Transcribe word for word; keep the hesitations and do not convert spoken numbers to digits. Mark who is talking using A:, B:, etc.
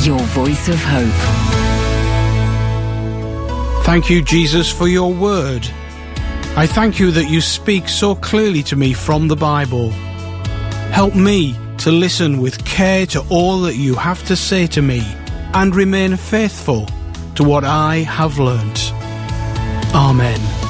A: your voice of hope.
B: Thank you, Jesus, for your word. I thank you that you speak so clearly to me from the Bible. Help me to listen with care to all that you have to say to me and remain faithful to what I have learnt. Amen.